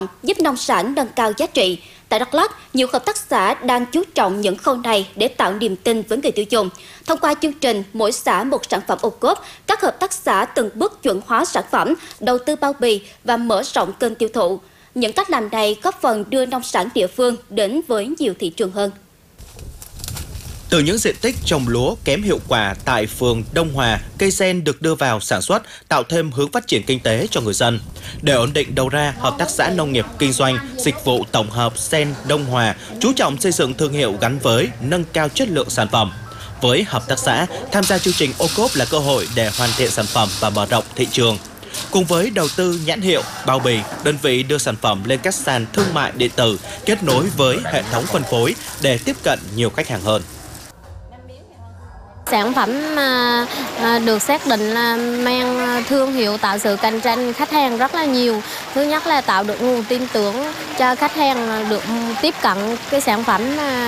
giúp nông sản nâng cao giá trị. Tại Đắk Lắk, nhiều hợp tác xã đang chú trọng những khâu này để tạo niềm tin với người tiêu dùng. Thông qua chương trình Mỗi xã một sản phẩm ô cốp, các hợp tác xã từng bước chuẩn hóa sản phẩm, đầu tư bao bì và mở rộng kênh tiêu thụ. Những cách làm này góp phần đưa nông sản địa phương đến với nhiều thị trường hơn. Từ những diện tích trồng lúa kém hiệu quả tại phường Đông Hòa, cây sen được đưa vào sản xuất, tạo thêm hướng phát triển kinh tế cho người dân. Để ổn định đầu ra, Hợp tác xã Nông nghiệp Kinh doanh Dịch vụ Tổng hợp Sen Đông Hòa chú trọng xây dựng thương hiệu gắn với nâng cao chất lượng sản phẩm. Với hợp tác xã, tham gia chương trình ô cốp là cơ hội để hoàn thiện sản phẩm và mở rộng thị trường. Cùng với đầu tư nhãn hiệu, bao bì, đơn vị đưa sản phẩm lên các sàn thương mại điện tử, kết nối với hệ thống phân phối để tiếp cận nhiều khách hàng hơn. Sản phẩm được xác định là mang thương hiệu, tạo sự cạnh tranh khách hàng rất là nhiều. Thứ nhất là tạo được nguồn tin tưởng cho khách hàng được tiếp cận cái sản phẩm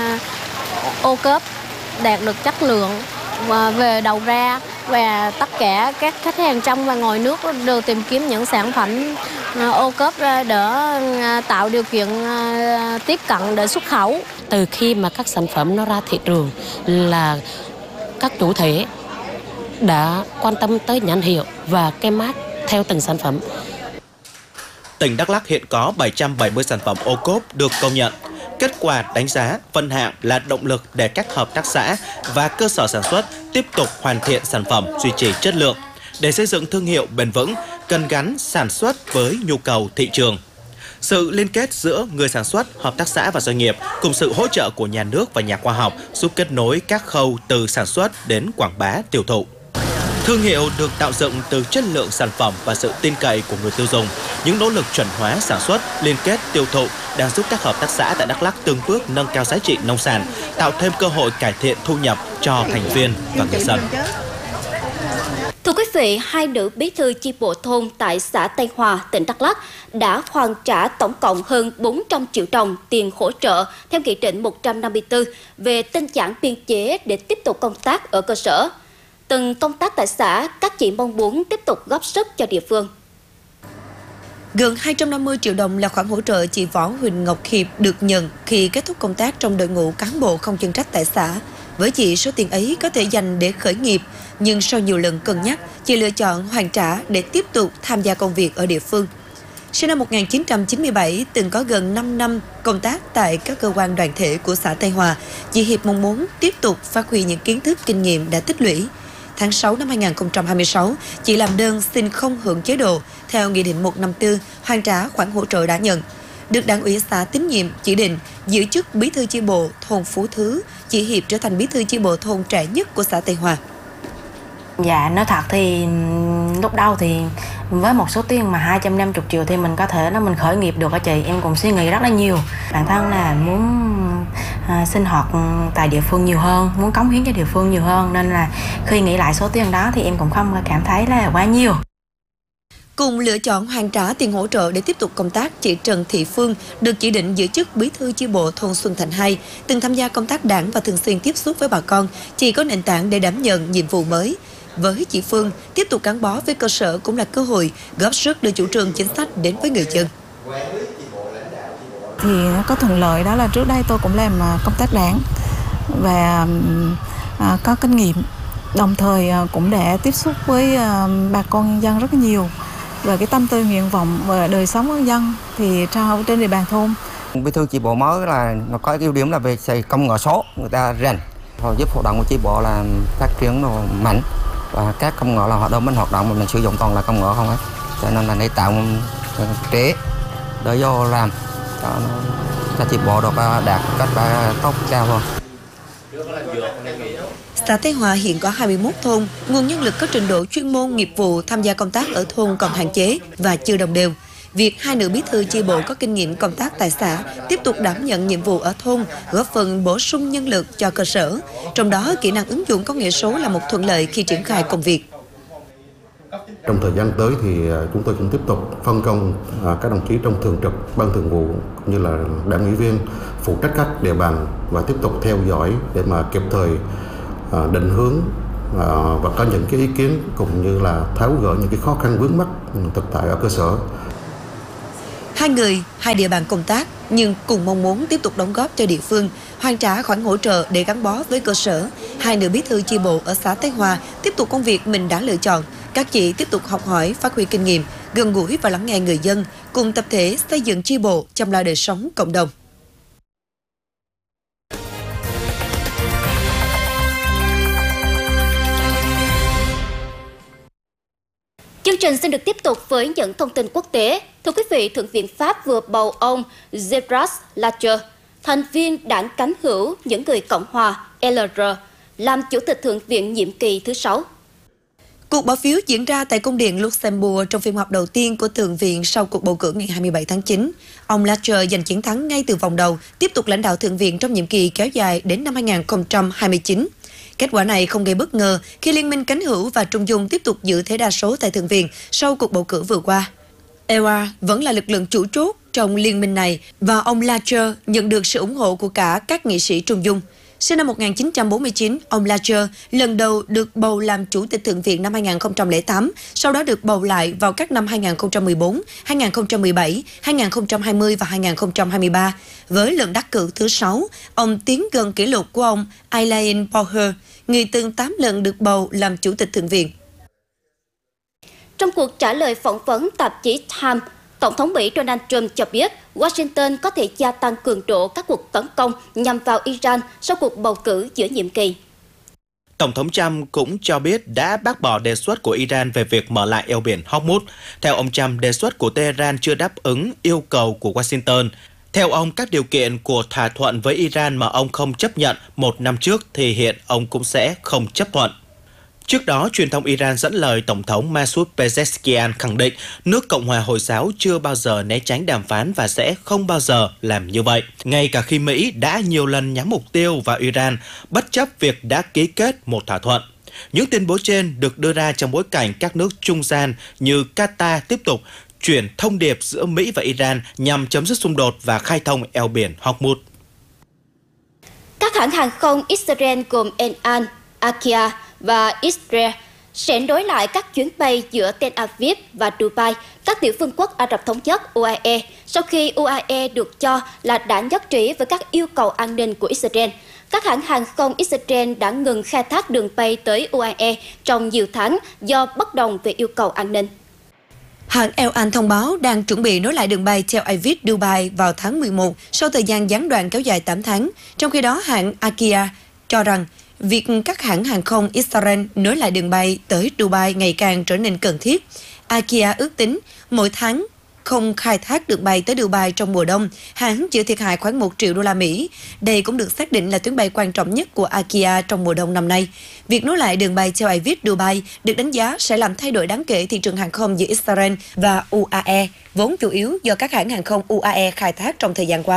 ô cốp đạt được chất lượng về đầu ra, và tất cả các khách hàng trong và ngoài nước đều tìm kiếm những sản phẩm ô cốp để tạo điều kiện tiếp cận để xuất khẩu. Từ khi mà các sản phẩm nó ra thị trường là các chủ thể đã quan tâm tới nhãn hiệu và tem mác theo từng sản phẩm. Tỉnh Đắk Lắk hiện có 770 sản phẩm ô cốp được công nhận. Kết quả đánh giá, phân hạng là động lực để các hợp tác xã và cơ sở sản xuất tiếp tục hoàn thiện sản phẩm, duy trì chất lượng. Để xây dựng thương hiệu bền vững, cần gắn sản xuất với nhu cầu thị trường. Sự liên kết giữa người sản xuất, hợp tác xã và doanh nghiệp cùng sự hỗ trợ của nhà nước và nhà khoa học giúp kết nối các khâu từ sản xuất đến quảng bá tiêu thụ. Thương hiệu được tạo dựng từ chất lượng sản phẩm và sự tin cậy của người tiêu dùng. Những nỗ lực chuẩn hóa sản xuất, liên kết tiêu thụ đang giúp các hợp tác xã tại Đắk Lắk từng bước nâng cao giá trị nông sản, tạo thêm cơ hội cải thiện thu nhập cho thành viên và người dân. Thưa quý vị, hai nữ bí thư chi bộ thôn tại xã Tây Hòa, tỉnh Đắk Lắk đã hoàn trả tổng cộng hơn 400 triệu đồng tiền hỗ trợ theo Nghị định 154 về tinh giản biên chế để tiếp tục công tác ở cơ sở. Từng công tác tại xã, các chị mong muốn tiếp tục góp sức cho địa phương. Gần 250 triệu đồng là khoản hỗ trợ chị Võ Huỳnh Ngọc Hiệp được nhận khi kết thúc công tác trong đội ngũ cán bộ không chuyên trách tại xã. Với chị, số tiền ấy có thể dành để khởi nghiệp, nhưng sau nhiều lần cân nhắc, chị lựa chọn hoàn trả để tiếp tục tham gia công việc ở địa phương. Sinh năm 1997, từng có gần 5 năm công tác tại các cơ quan đoàn thể của xã Tây Hòa, chị Hiệp mong muốn tiếp tục phát huy những kiến thức kinh nghiệm đã tích lũy. Tháng 6 năm 2026, chị làm đơn xin không hưởng chế độ theo Nghị định 154 hoàn trả khoản hỗ trợ đã nhận. Được Đảng ủy xã tín nhiệm chỉ định giữ chức bí thư chi bộ thôn Phú Thứ, chị Hiệp trở thành bí thư chi bộ thôn trẻ nhất của xã Tây Hòa. Dạ, nói thật thì lúc đầu thì với một số tiền mà 250 triệu thì mình có thể là mình khởi nghiệp được á chị. Em cũng suy nghĩ rất là nhiều. Bản thân là muốn sinh hoạt tại địa phương nhiều hơn, muốn cống hiến cho địa phương nhiều hơn. Nên là khi nghĩ lại số tiền đó thì em cũng không cảm thấy là quá nhiều. Cùng lựa chọn hoàn trả tiền hỗ trợ để tiếp tục công tác, chị Trần Thị Phương được chỉ định giữ chức bí thư chi bộ thôn Xuân Thành 2, từng tham gia công tác đảng và thường xuyên tiếp xúc với bà con. Chị có nền tảng để đảm nhận nhiệm vụ mới. Với chị Phương, tiếp tục gắn bó với cơ sở cũng là cơ hội góp sức đưa chủ trương chính sách đến với người dân. Thì nó có thuận lợi đó là trước đây tôi cũng làm công tác đảng và có kinh nghiệm, đồng thời cũng đã tiếp xúc với bà con nhân dân rất nhiều về cái tâm tư nguyện vọng và đời sống nhân dân thì trao trên địa bàn thôn. Bí thư chi bộ mới là nó có ưu điểm là về công nghệ số, người ta rành giúp hoạt động của chi bộ là phát triển nó mạnh, và các công nghệ là hoạt động mình hoạt động mình sử dụng toàn là công nghệ không hết, cho nên là để tạo trẻ để vô làm cho chi bộ được đạt kết quả tốt cao hơn. Xã Tây Hòa hiện có 21 thôn, nguồn nhân lực có trình độ chuyên môn nghiệp vụ tham gia công tác ở thôn còn hạn chế và chưa đồng đều. Việc hai nữ bí thư chi bộ có kinh nghiệm công tác tại xã tiếp tục đảm nhận nhiệm vụ ở thôn, góp phần bổ sung nhân lực cho cơ sở. Trong đó, kỹ năng ứng dụng công nghệ số là một thuận lợi khi triển khai công việc. Trong thời gian tới thì chúng tôi cũng tiếp tục phân công các đồng chí trong thường trực, ban thường vụ cũng như là đảng ủy viên phụ trách các địa bàn và tiếp tục theo dõi để mà kịp thời định hướng và có những cái ý kiến cũng như là tháo gỡ những cái khó khăn vướng mắc thực tại ở cơ sở. Hai người, hai địa bàn công tác nhưng cùng mong muốn tiếp tục đóng góp cho địa phương, hoàn trả khoản hỗ trợ để gắn bó với cơ sở. Hai nữ bí thư chi bộ ở xã Tây Hòa tiếp tục công việc mình đã lựa chọn. Các chị tiếp tục học hỏi, phát huy kinh nghiệm, gần gũi và lắng nghe người dân, cùng tập thể xây dựng chi bộ, chăm lo đời sống cộng đồng. Chương trình xin được tiếp tục với những thông tin quốc tế. Thưa quý vị, Thượng viện Pháp vừa bầu ông Gerard Larcher, thành viên đảng cánh hữu những người Cộng hòa LR, làm Chủ tịch Thượng viện nhiệm kỳ thứ 6. Cuộc bỏ phiếu diễn ra tại Cung điện Luxembourg trong phiên họp đầu tiên của Thượng viện sau cuộc bầu cử ngày 27 tháng 9. Ông Larcher giành chiến thắng ngay từ vòng đầu, tiếp tục lãnh đạo Thượng viện trong nhiệm kỳ kéo dài đến năm 2029. Kết quả này không gây bất ngờ khi Liên minh cánh hữu và Trung dung tiếp tục giữ thế đa số tại Thượng viện sau cuộc bầu cử vừa qua. EA vẫn là lực lượng chủ chốt trong liên minh này và ông Larcher nhận được sự ủng hộ của cả các nghị sĩ Trung dung. Sinh năm 1949, ông Larcher lần đầu được bầu làm Chủ tịch Thượng viện năm 2008, sau đó được bầu lại vào các năm 2014, 2017, 2020 và 2023. Với lần đắc cử thứ 6, ông tiến gần kỷ lục của ông Eileen Bauer, người từng 8 lần được bầu làm Chủ tịch Thượng viện. Trong cuộc trả lời phỏng vấn tạp chí Time, Tổng thống Mỹ Donald Trump cho biết Washington có thể gia tăng cường độ các cuộc tấn công nhằm vào Iran sau cuộc bầu cử giữa nhiệm kỳ. Tổng thống Trump cũng cho biết đã bác bỏ đề xuất của Iran về việc mở lại eo biển Hormuz. Theo ông Trump, đề xuất của Tehran chưa đáp ứng yêu cầu của Washington. Theo ông, các điều kiện của thỏa thuận với Iran mà ông không chấp nhận một năm trước thì hiện ông cũng sẽ không chấp thuận. Trước đó, truyền thông Iran dẫn lời Tổng thống Masoud Pezeshkian khẳng định nước Cộng hòa Hồi giáo chưa bao giờ né tránh đàm phán và sẽ không bao giờ làm như vậy. Ngay cả khi Mỹ đã nhiều lần nhắm mục tiêu vào Iran, bất chấp việc đã ký kết một thỏa thuận. Những tuyên bố trên được đưa ra trong bối cảnh các nước trung gian như Qatar tiếp tục chuyển thông điệp giữa Mỹ và Iran nhằm chấm dứt xung đột và khai thông eo biển Hormuz. Các hãng hàng không Israel gồm El Al, Akia và Israel sẽ nối lại các chuyến bay giữa Tel Aviv và Dubai, các tiểu vương quốc Ả Rập Thống Nhất UAE, sau khi UAE được cho là đã nhất trí với các yêu cầu an ninh của Israel. Các hãng hàng không Israel đã ngừng khai thác đường bay tới UAE trong nhiều tháng do bất đồng về yêu cầu an ninh. Hãng El Al thông báo đang chuẩn bị nối lại đường bay Tel Aviv Dubai vào tháng 11 sau thời gian gián đoạn kéo dài 8 tháng. Trong khi đó, hãng Akia cho rằng việc các hãng hàng không Israel nối lại đường bay tới Dubai ngày càng trở nên cần thiết. Akia ước tính mỗi tháng không khai thác đường bay tới Dubai trong mùa đông, hãng chịu thiệt hại khoảng 1 triệu đô la Mỹ. Đây cũng được xác định là chuyến bay quan trọng nhất của Akia trong mùa đông năm nay. Việc nối lại đường bay Tel Aviv Dubai được đánh giá sẽ làm thay đổi đáng kể thị trường hàng không giữa Israel và UAE, vốn chủ yếu do các hãng hàng không UAE khai thác trong thời gian qua.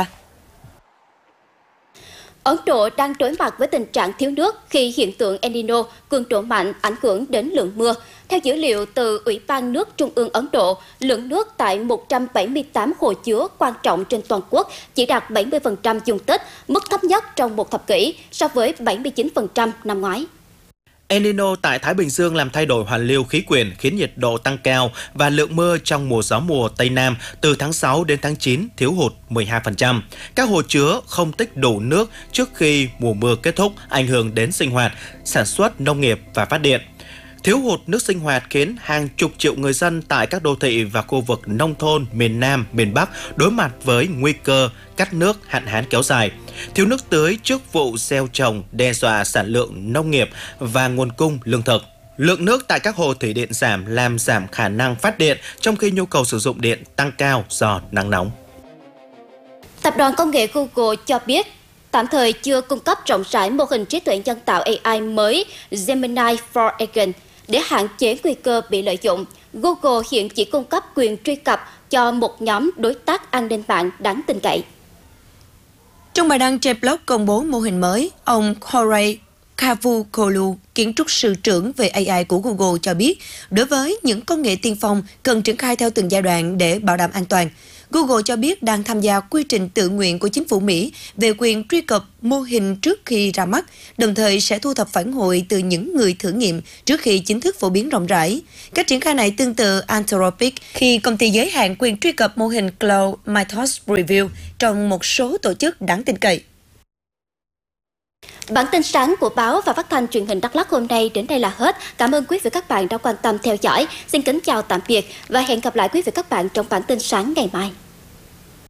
Ấn Độ đang đối mặt với tình trạng thiếu nước khi hiện tượng El Nino cường độ mạnh ảnh hưởng đến lượng mưa. Theo dữ liệu từ Ủy ban nước Trung ương Ấn Độ, lượng nước tại 178 hồ chứa quan trọng trên toàn quốc chỉ đạt 70% dung tích, mức thấp nhất trong một thập kỷ so với 79% năm ngoái. El Nino tại Thái Bình Dương làm thay đổi hoàn lưu khí quyển khiến nhiệt độ tăng cao và lượng mưa trong mùa gió mùa Tây Nam từ tháng 6 đến tháng 9 thiếu hụt 12%. Các hồ chứa không tích đủ nước trước khi mùa mưa kết thúc, ảnh hưởng đến sinh hoạt, sản xuất, nông nghiệp và phát điện. Thiếu hụt nước sinh hoạt khiến hàng chục triệu người dân tại các đô thị và khu vực nông thôn miền Nam, miền Bắc đối mặt với nguy cơ cắt nước, hạn hán kéo dài. Thiếu nước tưới trước vụ gieo trồng đe dọa sản lượng nông nghiệp và nguồn cung lương thực. Lượng nước tại các hồ thủy điện giảm làm giảm khả năng phát điện, trong khi nhu cầu sử dụng điện tăng cao do nắng nóng. Tập đoàn công nghệ Google cho biết tạm thời chưa cung cấp rộng rãi mô hình trí tuệ nhân tạo AI mới Gemini for Agent để hạn chế nguy cơ bị lợi dụng. Google hiện chỉ cung cấp quyền truy cập cho một nhóm đối tác an ninh mạng đáng tin cậy. Trong bài đăng trên blog công bố mô hình mới, ông Corey Cavukoglu, kiến trúc sư trưởng về AI của Google cho biết, đối với những công nghệ tiên phong cần triển khai theo từng giai đoạn để bảo đảm an toàn. Google cho biết đang tham gia quy trình tự nguyện của chính phủ Mỹ về quyền truy cập mô hình trước khi ra mắt, đồng thời sẽ thu thập phản hồi từ những người thử nghiệm trước khi chính thức phổ biến rộng rãi. Cách triển khai này tương tự Anthropic khi công ty giới hạn quyền truy cập mô hình Cloud Mythos Review trong một số tổ chức đáng tin cậy. Bản tin sáng của báo và phát thanh truyền hình Đắk Lắk hôm nay đến đây là hết. Cảm ơn quý vị và các bạn đã quan tâm theo dõi. Xin kính chào tạm biệt và hẹn gặp lại quý vị và các bạn trong bản tin sáng ngày mai.